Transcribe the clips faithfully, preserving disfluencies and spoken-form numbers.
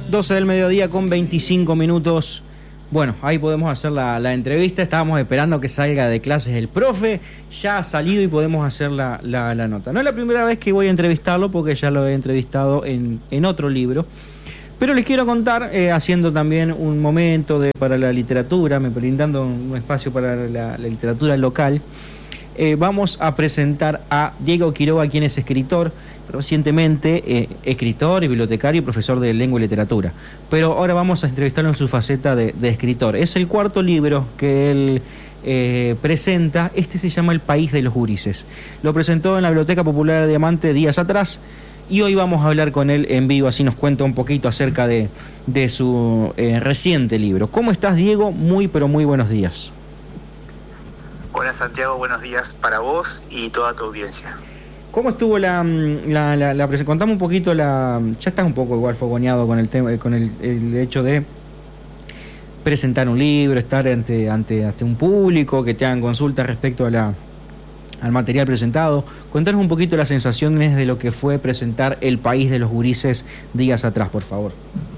doce del mediodía con veinticinco minutos. Bueno, ahí podemos hacer la, la entrevista. Estábamos esperando que salga de clases el profe. Ya ha salido y podemos hacer la, la, la nota. No es la primera vez que voy a entrevistarlo, porque ya lo he entrevistado en, en otro libro. Pero les quiero contar, eh, haciendo también un momento de, para la literatura, me brindando un espacio para la, la literatura local. Eh, vamos a presentar a Diego Quiroga, quien es escritor, recientemente eh, escritor y bibliotecario y profesor de lengua y literatura. Pero ahora vamos a entrevistarlo en su faceta de, de escritor. Es el cuarto libro que él eh, presenta. Este se llama El País de los Gurises. Lo presentó en la Biblioteca Popular de Diamante días atrás y hoy vamos a hablar con él en vivo, así nos cuenta un poquito acerca de, de su eh, reciente libro. ¿Cómo estás, Diego? Muy, pero muy buenos días. Hola, Santiago, buenos días para vos y toda tu audiencia. ¿Cómo estuvo la, la, la, la presentación? Contame un poquito la... Ya estás un poco igual fogoneado con el tema, con el, el hecho de presentar un libro, estar ante, ante, ante un público, que te hagan consultas respecto a la, al material presentado. Contanos un poquito las sensaciones de lo que fue presentar El País de los Gurises días atrás, por favor.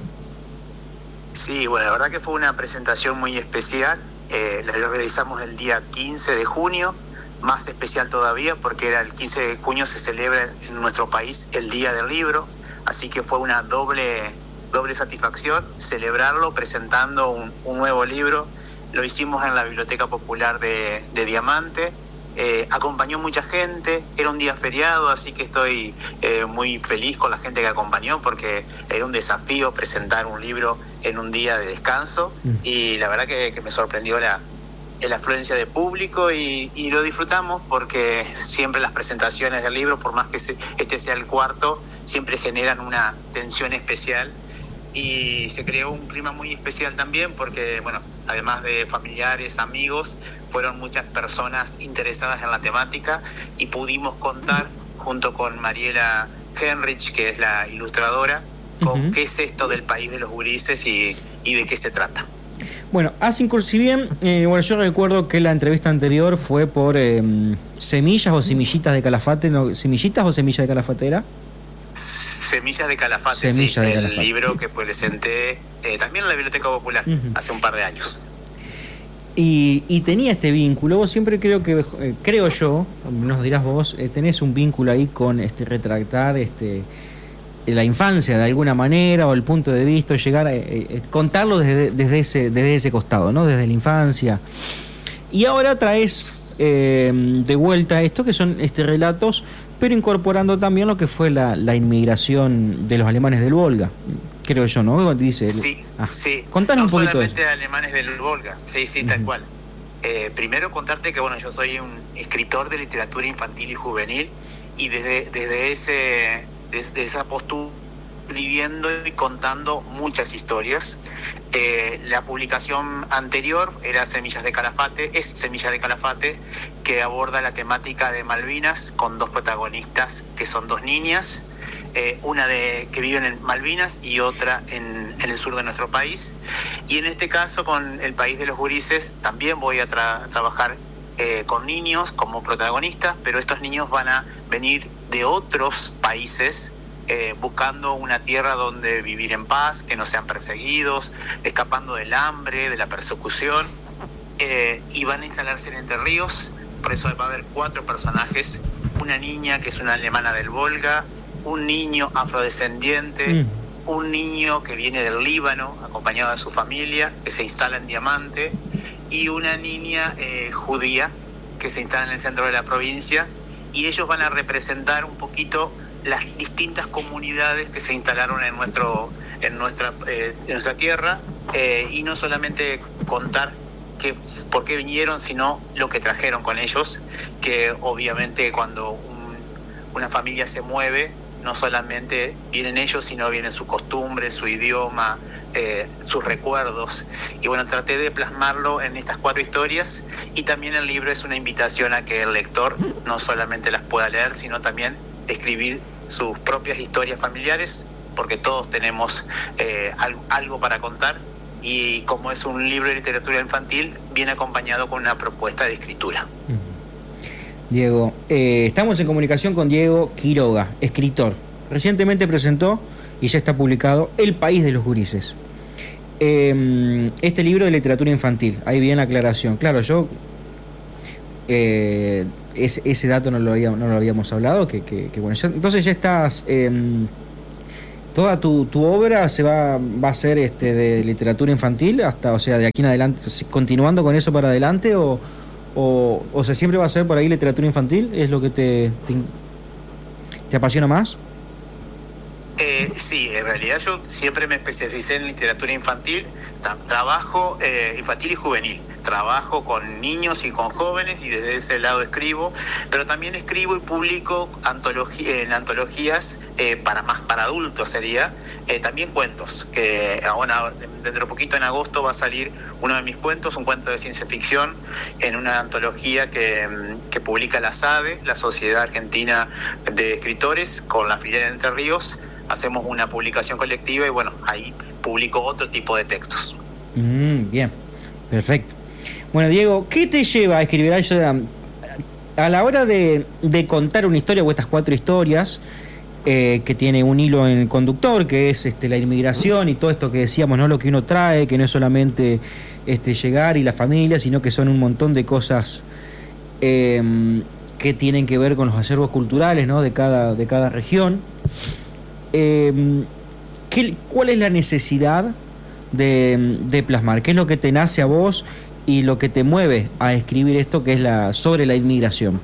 Sí, bueno, la verdad que fue una presentación muy especial. Eh, la realizamos el día quince de junio, más especial todavía porque era el quince de junio se celebra en nuestro país el Día del Libro, así que fue una doble, doble satisfacción celebrarlo presentando un, un nuevo libro. Lo hicimos en la Biblioteca Popular de, de Diamante, eh, acompañó mucha gente, era un día feriado, así que estoy eh, muy feliz con la gente que acompañó porque era un desafío presentar un libro en un día de descanso y la verdad que, que me sorprendió la, la afluencia de público y, y lo disfrutamos porque siempre las presentaciones del libro, por más que se, este sea el cuarto, siempre generan una tensión especial y se creó un clima muy especial también porque, bueno, además de familiares, amigos, fueron muchas personas interesadas en la temática y pudimos contar junto con Mariela Henrich, que es la ilustradora, con uh-huh. qué es esto del País de los Gurises y, y de qué se trata. Bueno, así si bien, eh, bueno, yo recuerdo que la entrevista anterior fue por eh, semillas o semillitas de Calafate, ¿no? ¿Semillitas o semillas de Calafate era? Semillas de Calafate, Semillas sí, de el Calafate. libro que presenté eh, también en la Biblioteca Popular uh-huh. hace un par de años. Y, y tenía este vínculo, vos siempre creo que, eh, creo yo, nos dirás vos, eh, tenés un vínculo ahí con este retractar este la infancia de alguna manera o el punto de vista, llegar a eh, contarlo desde, desde, ese, desde ese costado, ¿no? Desde la infancia. Y ahora traes eh, de vuelta esto, que son este relatos, pero incorporando también lo que fue la, la inmigración de los alemanes del Volga, creo yo, ¿no? Dice, sí, ah, sí. Contanos no un poquito de eso. No solamente alemanes del Volga, sí, sí, uh-huh. tal cual. Eh, primero contarte que, bueno, yo soy un escritor de literatura infantil y juvenil y desde, desde ese... desde esa postura, escribiendo y contando muchas historias. Eh, la publicación anterior era Semillas de Calafate, es Semillas de Calafate, que aborda la temática de Malvinas con dos protagonistas que son dos niñas, eh, una de que viven en Malvinas y otra en, en el sur de nuestro país. Y en este caso, con El País de los Gurises, también voy a tra- trabajar Eh, con niños como protagonistas, pero estos niños van a venir de otros países eh, buscando una tierra donde vivir en paz, que no sean perseguidos, escapando del hambre, de la persecución, eh, y van a instalarse en Entre Ríos. Por eso va a haber cuatro personajes: una niña que es una alemana del Volga, un niño afrodescendiente, mm. un niño que viene del Líbano acompañado de su familia, que se instala en Diamante, y una niña eh, judía que se instala en el centro de la provincia, y ellos van a representar un poquito las distintas comunidades que se instalaron en nuestro en nuestra eh, en nuestra tierra, eh, y no solamente contar que, por qué vinieron, sino lo que trajeron con ellos, que obviamente cuando un, una familia se mueve, no solamente vienen ellos, sino vienen sus costumbres, su idioma, eh, sus recuerdos. Y bueno, traté de plasmarlo en estas cuatro historias, y también el libro es una invitación a que el lector no solamente las pueda leer, sino también escribir sus propias historias familiares, porque todos tenemos eh, algo, algo para contar, y como es un libro de literatura infantil, viene acompañado con una propuesta de escritura. Diego, eh, estamos en comunicación con Diego Quiroga, escritor. Recientemente presentó y ya está publicado El País de los Gurises. Eh, este libro de literatura infantil, ahí viene la aclaración. Claro, yo eh, ese, ese dato no lo habíamos, no lo habíamos hablado, que, que, que bueno, ya, entonces ya estás, eh, toda tu, tu obra se va, va a ser este, de literatura infantil hasta, o sea, de aquí en adelante, continuando con eso para adelante, o, o, o sea, siempre va a ser por ahí literatura infantil, ¿es lo que te, te, te apasiona más? Eh, sí, en realidad yo siempre me especialicé en literatura infantil, tra- trabajo eh, infantil y juvenil, trabajo con niños y con jóvenes y desde ese lado escribo, pero también escribo y publico antología, en antologías eh, para más para adultos sería, eh, también cuentos, que ahora dentro de poquito en agosto va a salir uno de mis cuentos, un cuento de ciencia ficción, en una antología que, que publica la SADE, la Sociedad Argentina de Escritores, con la filial de Entre Ríos. Hacemos una publicación colectiva y bueno, ahí publico otro tipo de textos. Mm, bien, perfecto. Bueno, Diego, ¿qué te lleva a escribir a, a la hora de, de contar una historia o estas cuatro historias eh, que tiene un hilo en el conductor, que es este, la inmigración y todo esto que decíamos, ¿no? Lo que uno trae, que no es solamente este, llegar y la familia, sino que son un montón de cosas eh, que tienen que ver con los acervos culturales, ¿no? de cada, de cada región. Eh, ¿qué, ¿Cuál es la necesidad de, de plasmar? ¿Qué es lo que te nace a vos y lo que te mueve a escribir esto que es la sobre la inmigración?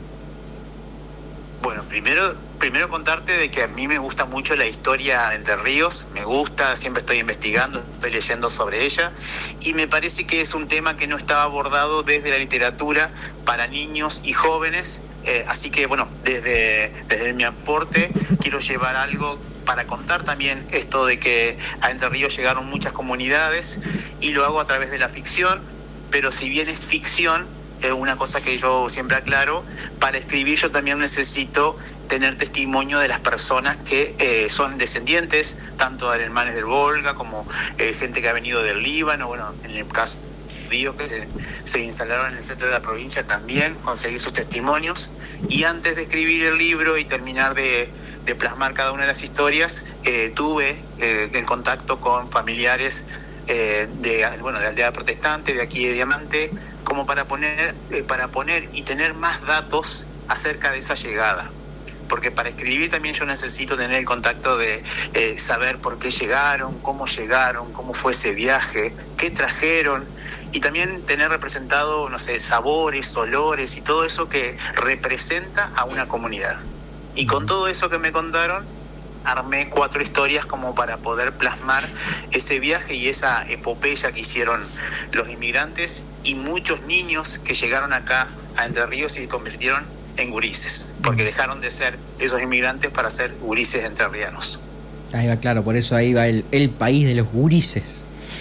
Bueno, primero, primero contarte de que a mí me gusta mucho la historia de Entre Ríos, me gusta, siempre estoy investigando, estoy leyendo sobre ella y me parece que es un tema que no estaba abordado desde la literatura para niños y jóvenes, eh, así que bueno, desde, desde mi aporte quiero llevar algo para contar también esto de que a Entre Ríos llegaron muchas comunidades y lo hago a través de la ficción, pero si bien es ficción, eh, una cosa que yo siempre aclaro, para escribir yo también necesito tener testimonio de las personas que eh, son descendientes, tanto de alemanes del Volga como eh, gente que ha venido del Líbano, bueno, en el caso judíos que se, se instalaron en el centro de la provincia también, conseguir sus testimonios, y antes de escribir el libro y terminar de de plasmar cada una de las historias, eh, tuve eh, en contacto con familiares eh, de bueno de Aldea Protestante, de aquí de Diamante, como para poner, eh, para poner y tener más datos acerca de esa llegada. Porque para escribir también yo necesito tener el contacto de eh, saber por qué llegaron, cómo llegaron, cómo fue ese viaje, qué trajeron, y también tener representado, no sé, sabores, olores y todo eso que representa a una comunidad. Y con todo eso que me contaron, armé cuatro historias como para poder plasmar ese viaje y esa epopeya que hicieron los inmigrantes y muchos niños que llegaron acá a Entre Ríos y se convirtieron en gurises, porque dejaron de ser esos inmigrantes para ser gurises entrerrianos. Ahí va, claro, por eso ahí va el, el país de los gurises.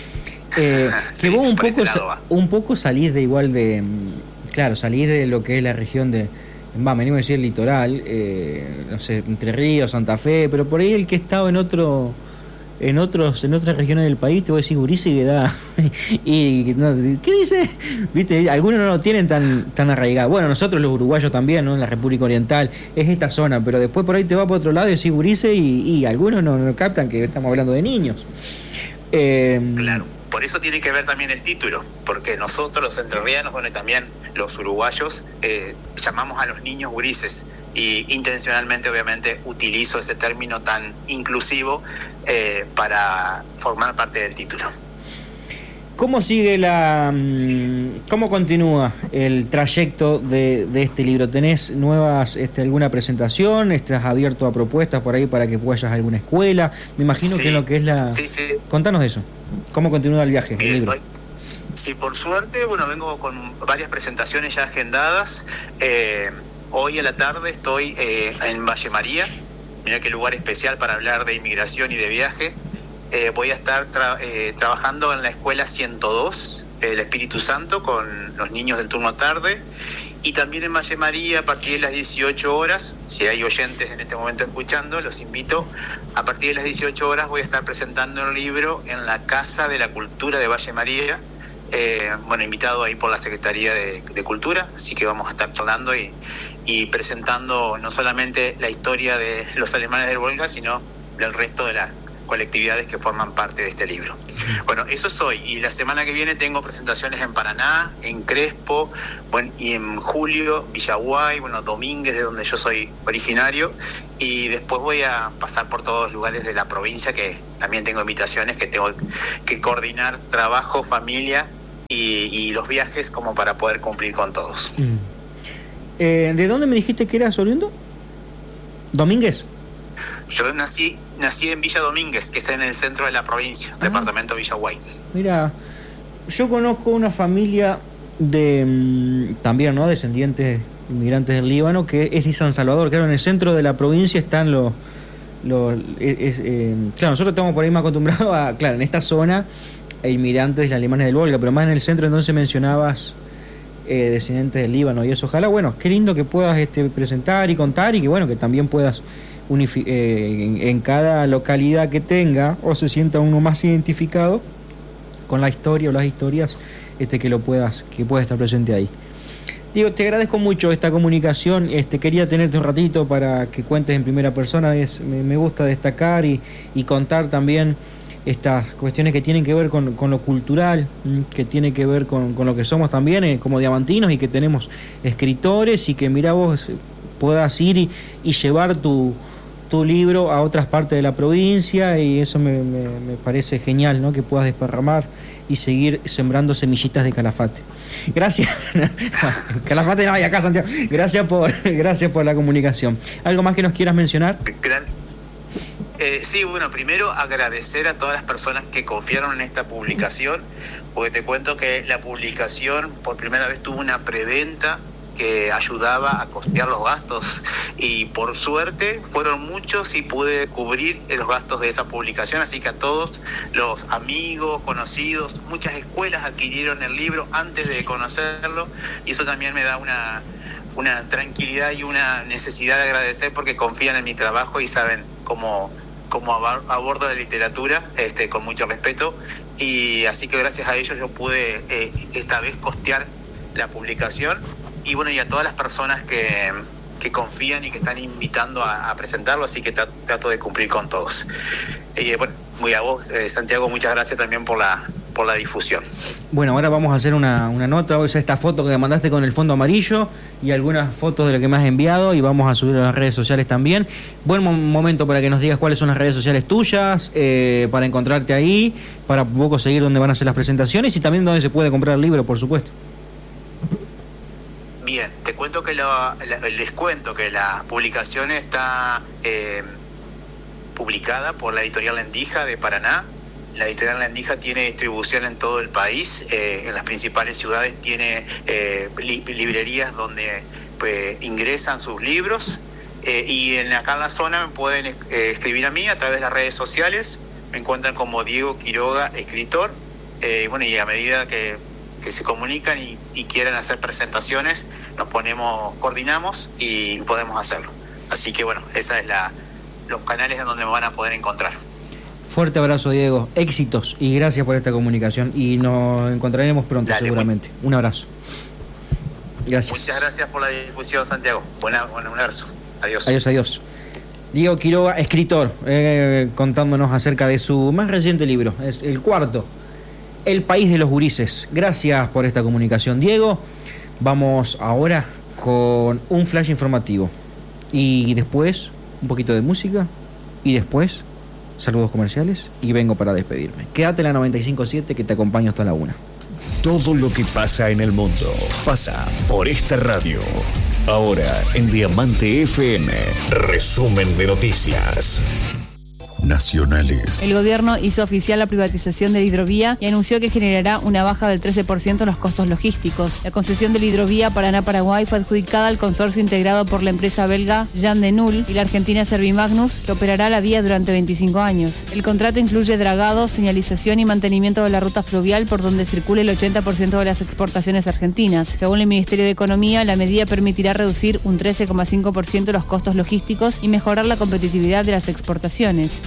Eh, sí, que vos un poco, un poco salís de igual de... Claro, salís de lo que es la región de... Va, venimos a decir el litoral, eh, no sé, Entre Ríos, Santa Fe, pero por ahí el que ha estado en otro, en otros, en otras regiones del país, te voy a decir gurises que da. y no, ¿qué dice? Viste, algunos no lo tienen tan, tan arraigado. Bueno, nosotros los uruguayos también, ¿no? En la República Oriental, es esta zona, pero después por ahí te va por otro lado y decís gurises y, y algunos no, no captan que estamos hablando de niños. Eh, claro. Por eso tiene que ver también el título, porque nosotros los entrerrianos, bueno, y también los uruguayos, eh, llamamos a los niños gurises y intencionalmente, obviamente, utilizo ese término tan inclusivo eh, para formar parte del título. ¿Cómo sigue la... cómo continúa el trayecto de, de este libro? ¿Tenés nuevas, este, alguna presentación? ¿Estás abierto a propuestas por ahí para que vayas a alguna escuela? Me imagino sí, que lo que es la... Sí, sí. Contanos de eso. ¿Cómo continúa el viaje, Bien, el libro? Hoy, sí, por suerte, bueno, vengo con varias presentaciones ya agendadas. Eh, hoy a la tarde estoy eh, en Valle María. Mira qué lugar especial para hablar de inmigración y de viaje. Eh, voy a estar tra- eh, trabajando en la escuela ciento dos, el Espíritu Santo, con los niños del turno tarde, y también en Valle María a partir de las dieciocho horas, si hay oyentes en este momento escuchando, los invito, a partir de las dieciocho horas voy a estar presentando el libro en la Casa de la Cultura de Valle María, eh, bueno, invitado ahí por la Secretaría de, de Cultura, así que vamos a estar charlando y, y presentando no solamente la historia de los alemanes del Volga, sino del resto de la colectividades que forman parte de este libro. Bueno, eso soy, y la semana que viene tengo presentaciones en Paraná, en Crespo, bueno, y en julio Villaguay, bueno, Domínguez, de donde yo soy originario, y después voy a pasar por todos los lugares de la provincia, que también tengo invitaciones, que tengo que coordinar trabajo, familia y, y los viajes como para poder cumplir con todos. Mm. Eh, ¿De dónde me dijiste que eras oriundo? ¿Domínguez? Yo nací nací en Villa Domínguez, que está en el centro de la provincia, ah, departamento Villaguay. Mira, yo conozco una familia de también, ¿no?, descendientes inmigrantes del Líbano, que es de San Salvador. Claro, en el centro de la provincia están los... los es, eh, claro, nosotros estamos por ahí más acostumbrados a, claro, en esta zona, a inmigrantes alemanes del Volga, pero más en el centro. Entonces mencionabas eh, descendientes del Líbano y eso. Ojalá, bueno, qué lindo que puedas este, presentar y contar, y que bueno, que también puedas unifi- eh, en, en cada localidad que tenga, o se sienta uno más identificado con la historia o las historias, este que lo puedas, que pueda estar presente ahí. Diego, te agradezco mucho esta comunicación. Este, quería tenerte un ratito para que cuentes en primera persona. Es, me, me gusta destacar y, y contar también estas cuestiones que tienen que ver con, con lo cultural, que tiene que ver con, con lo que somos también eh, como diamantinos, y que tenemos escritores, y que mira vos puedas ir y, y llevar tu, tu libro a otras partes de la provincia, y eso me, me, me parece genial, ¿no?, que puedas desparramar y seguir sembrando semillitas de Calafate. Gracias. Calafate no hay acá, Santiago. Gracias por, gracias por la comunicación. ¿Algo más que nos quieras mencionar? Gran... Eh, sí, bueno, primero agradecer a todas las personas que confiaron en esta publicación, porque te cuento que la publicación por primera vez tuvo una preventa que ayudaba a costear los gastos, y por suerte fueron muchos y pude cubrir los gastos de esa publicación. Así que a todos los amigos, conocidos, muchas escuelas adquirieron el libro antes de conocerlo, y eso también me da una, una tranquilidad y una necesidad de agradecer, porque confían en mi trabajo y saben cómo, cómo abordo la literatura este, con mucho respeto, y así que gracias a ellos yo pude eh, esta vez costear la publicación. Y bueno, y a todas las personas que, que confían y que están invitando a, a presentarlo, así que trato de cumplir con todos. Y eh, bueno, muy a vos, eh, Santiago, muchas gracias también por la por la difusión. Bueno, ahora vamos a hacer una, una nota, o sea, esta foto que me mandaste con el fondo amarillo y algunas fotos de lo que me has enviado, y vamos a subir a las redes sociales también. Buen momento para que nos digas cuáles son las redes sociales tuyas, eh, para encontrarte ahí, para un poco seguir dónde van a ser las presentaciones, y también dónde se puede comprar el libro, por supuesto. Bien, te cuento que lo, la, les cuento que la publicación está eh, publicada por la editorial Lendija de Paraná. La editorial Lendija tiene distribución en todo el país, eh, en las principales ciudades tiene eh, li, librerías donde pues, ingresan sus libros, eh, y en, acá en la zona me pueden eh, escribir a mí a través de las redes sociales. Me encuentran como Diego Quiroga, escritor, eh, bueno, y a medida que que se comunican y, y quieran hacer presentaciones, nos ponemos, coordinamos y podemos hacerlo. Así que bueno, esa es la los canales en donde me van a poder encontrar. Fuerte abrazo, Diego, éxitos y gracias por esta comunicación, y nos encontraremos pronto. Dale, seguramente. Muy... Un abrazo. Gracias. Muchas gracias por la difusión, Santiago. Buena, buena, un abrazo. Adiós. Adiós, adiós. Diego Quiroga, escritor, eh, contándonos acerca de su más reciente libro, es el cuarto, El País de los Gurises. Gracias por esta comunicación, Diego. Vamos ahora con un flash informativo. Y después, un poquito de música. Y después, saludos comerciales. Y vengo para despedirme. Quédate en la noventa y cinco punto siete, que te acompaño hasta la una. Todo lo que pasa en el mundo pasa por esta radio. Ahora en Diamante F M. Resumen de noticias nacionales. El gobierno hizo oficial la privatización de la hidrovía y anunció que generará una baja del trece por ciento en los costos logísticos. La concesión de la hidrovía Paraná-Paraguay fue adjudicada al consorcio integrado por la empresa belga Jan de Null y la argentina Servimagnus, que operará la vía durante veinticinco años. El contrato incluye dragado, señalización y mantenimiento de la ruta fluvial por donde circula el ochenta por ciento de las exportaciones argentinas. Según el Ministerio de Economía, la medida permitirá reducir un trece coma cinco por ciento los costos logísticos y mejorar la competitividad de las exportaciones. El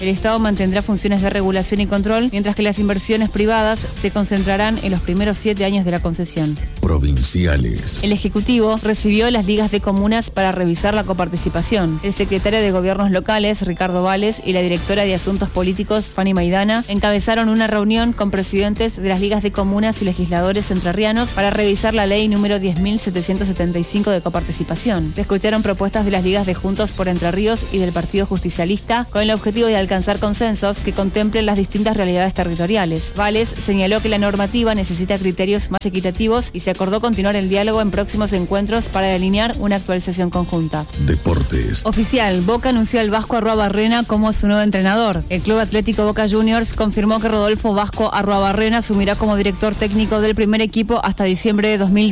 el Estado mantendrá funciones de regulación y control, mientras que las inversiones privadas se concentrarán en los primeros siete años de la concesión. Provinciales. El Ejecutivo recibió las ligas de comunas para revisar la coparticipación. El secretario de Gobiernos Locales, Ricardo Vales, y la directora de Asuntos Políticos, Fanny Maidana, encabezaron una reunión con presidentes de las ligas de comunas y legisladores entrerrianos para revisar la ley número diez mil setecientos setenta y cinco de coparticipación. Se escucharon propuestas de las ligas de Juntos por Entre Ríos y del Partido Justicialista con el objetivo de alcanzar consensos que contemplen las distintas realidades territoriales. Vales señaló que la normativa necesita criterios más equitativos y se acordó continuar el diálogo en próximos encuentros para delinear una actualización conjunta. Deportes. Oficial, Boca anunció al Vasco Arruabarrena como su nuevo entrenador. El Club Atlético Boca Juniors confirmó que Rodolfo Vasco Arruabarrena asumirá como director técnico del primer equipo hasta diciembre de dos mil